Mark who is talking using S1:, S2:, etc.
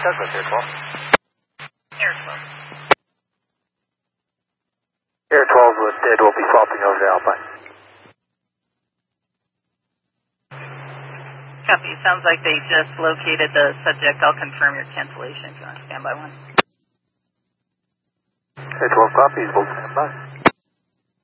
S1: Douglas, Air 12.
S2: Air 12.
S1: Air 12 with dead will be swapping over to Alpine.
S2: Copy. Sounds like they just located the subject. I'll confirm your cancellation if you want to stand by one.
S1: Air 12 copies, we'll stand by.